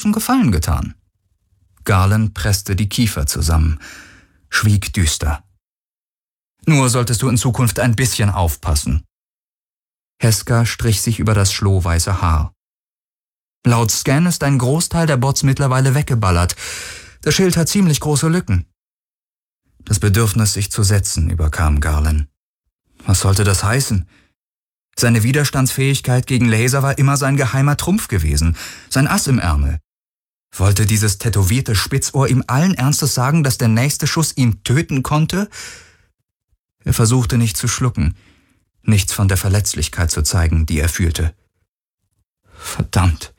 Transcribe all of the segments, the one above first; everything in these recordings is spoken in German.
großen Gefallen getan. Garland presste die Kiefer zusammen, schwieg düster. »Nur solltest du in Zukunft ein bisschen aufpassen.« Heska strich sich über das schlohweiße Haar. »Laut Scan ist ein Großteil der Bots mittlerweile weggeballert. Das Schild hat ziemlich große Lücken.« Das Bedürfnis, sich zu setzen, überkam Garland. Was sollte das heißen? Seine Widerstandsfähigkeit gegen Laser war immer sein geheimer Trumpf gewesen, sein Ass im Ärmel. Wollte dieses tätowierte Spitzohr ihm allen Ernstes sagen, dass der nächste Schuss ihn töten konnte? Er versuchte nicht zu schlucken, nichts von der Verletzlichkeit zu zeigen, die er fühlte. Verdammt.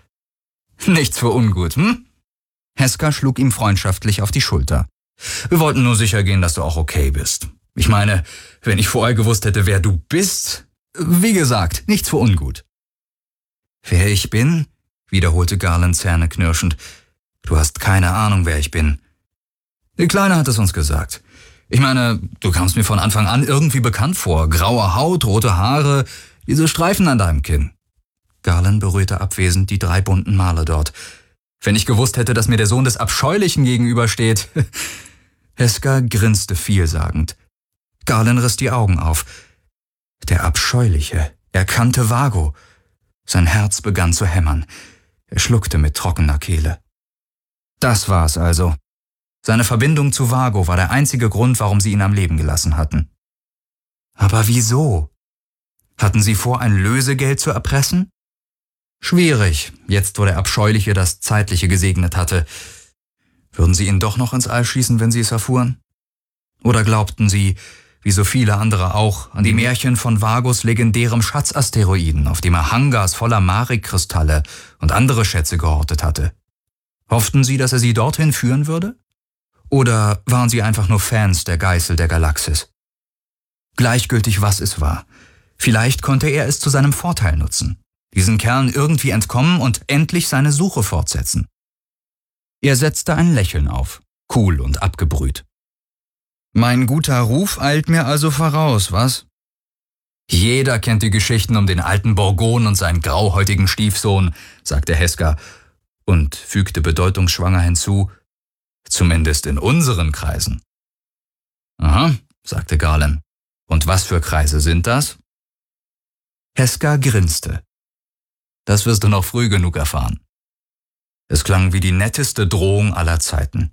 Nichts für ungut, hm? Heska schlug ihm freundschaftlich auf die Schulter. Wir wollten nur sicher gehen, dass du auch okay bist. Ich meine, wenn ich vorher gewusst hätte, wer du bist... Wie gesagt, nichts für ungut. Wer ich bin? Wiederholte Garland zähneknirschend. Du hast keine Ahnung, wer ich bin. Die Kleine hat es uns gesagt. Ich meine, du kamst mir von Anfang an irgendwie bekannt vor. Graue Haut, rote Haare, diese Streifen an deinem Kinn. Garland berührte abwesend die 3 bunten Male dort. Wenn ich gewusst hätte, dass mir der Sohn des Abscheulichen gegenübersteht. Heska grinste vielsagend. Garland riss die Augen auf. Der Abscheuliche, er kannte Vago. Sein Herz begann zu hämmern. Er schluckte mit trockener Kehle. Das war's also. Seine Verbindung zu Vago war der einzige Grund, warum sie ihn am Leben gelassen hatten. Aber wieso? Hatten sie vor, ein Lösegeld zu erpressen? Schwierig, jetzt wo der Abscheuliche das Zeitliche gesegnet hatte. Würden sie ihn doch noch ins All schießen, wenn sie es erfuhren? Oder glaubten sie, wie so viele andere auch, an die Märchen von Vagos legendärem Schatzasteroiden, auf dem er Hangars voller Marek-Kristalle und andere Schätze gehortet hatte? Hofften sie, dass er sie dorthin führen würde? Oder waren sie einfach nur Fans der Geißel der Galaxis? Gleichgültig, was es war. Vielleicht konnte er es zu seinem Vorteil nutzen, diesen Kerlen irgendwie entkommen und endlich seine Suche fortsetzen. Er setzte ein Lächeln auf, cool und abgebrüht. Mein guter Ruf eilt mir also voraus, was? Jeder kennt die Geschichten um den alten Borgon und seinen grauhäutigen Stiefsohn, sagte Heska und fügte bedeutungsschwanger hinzu, zumindest in unseren Kreisen. Aha, sagte Garland. Und was für Kreise sind das? Heska grinste. Das wirst du noch früh genug erfahren. Es klang wie die netteste Drohung aller Zeiten.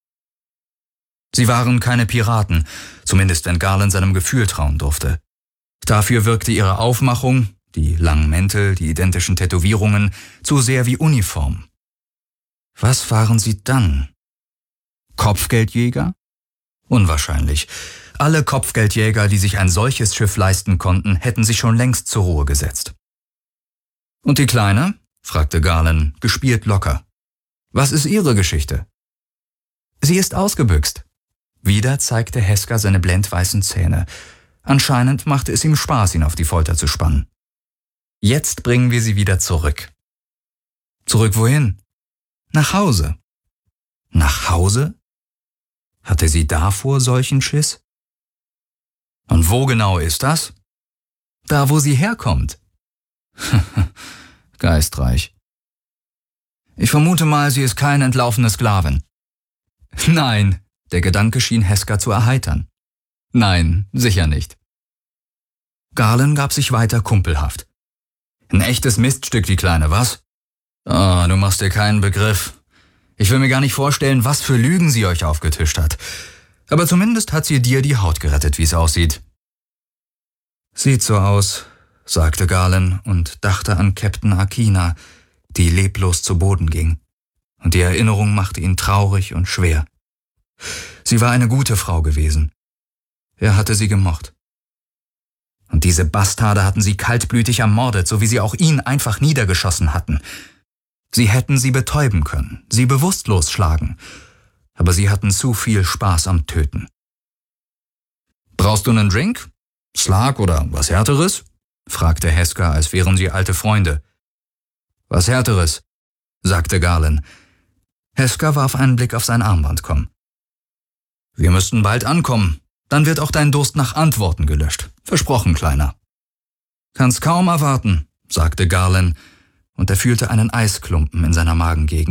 Sie waren keine Piraten, zumindest wenn Garland seinem Gefühl trauen durfte. Dafür wirkte ihre Aufmachung, die langen Mäntel, die identischen Tätowierungen, zu sehr wie Uniform. Was waren sie dann? Kopfgeldjäger? Unwahrscheinlich. Alle Kopfgeldjäger, die sich ein solches Schiff leisten konnten, hätten sich schon längst zur Ruhe gesetzt. Und die Kleine? Fragte Garland, gespielt locker. Was ist ihre Geschichte? Sie ist ausgebüxt. Wieder zeigte Heska seine blendweißen Zähne. Anscheinend machte es ihm Spaß, ihn auf die Folter zu spannen. Jetzt bringen wir sie wieder zurück. Zurück wohin? Nach Hause. Nach Hause? Hatte sie davor solchen Schiss? Und wo genau ist das? Da, wo sie herkommt. Geistreich. Ich vermute mal, sie ist keine entlaufene Sklavin. Nein, der Gedanke schien Heska zu erheitern. Nein, sicher nicht. Garland gab sich weiter kumpelhaft. Ein echtes Miststück, die Kleine, was? Oh, du machst dir keinen Begriff. Ich will mir gar nicht vorstellen, was für Lügen sie euch aufgetischt hat. Aber zumindest hat sie dir die Haut gerettet, wie es aussieht. Sieht so aus, sagte Garland und dachte an Captain Akina, die leblos zu Boden ging. Und die Erinnerung machte ihn traurig und schwer. Sie war eine gute Frau gewesen. Er hatte sie gemocht. Und diese Bastarde hatten sie kaltblütig ermordet, so wie sie auch ihn einfach niedergeschossen hatten. Sie hätten sie betäuben können, sie bewusstlos schlagen, aber sie hatten zu viel Spaß am Töten. »Brauchst du einen Drink? Slag oder was Härteres?« fragte Heska, als wären sie alte Freunde. »Was Härteres«, sagte Garland. Heska warf einen Blick auf sein Armband. »Wir müssten bald ankommen, dann wird auch dein Durst nach Antworten gelöscht. Versprochen, Kleiner.« »Kann's kaum erwarten«, sagte Garland, und er fühlte einen Eisklumpen in seiner Magengegend.